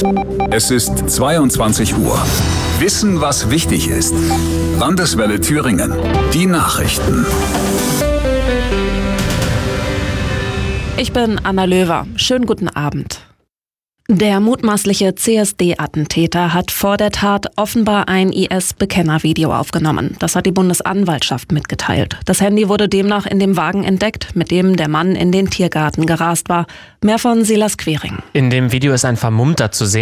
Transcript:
Es ist 22 Uhr. Wissen, was wichtig ist. Landeswelle Thüringen. Die Nachrichten. Ich bin Anna Löwer. Schönen guten Abend. Der mutmaßliche CSD-Attentäter hat vor der Tat offenbar ein IS-Bekennervideo aufgenommen. Das hat die Bundesanwaltschaft mitgeteilt. Das Handy wurde demnach in dem Wagen entdeckt, mit dem der Mann in den Tiergarten gerast war. Mehr von Silas Quering. In dem Video ist ein Vermummter zu sehen.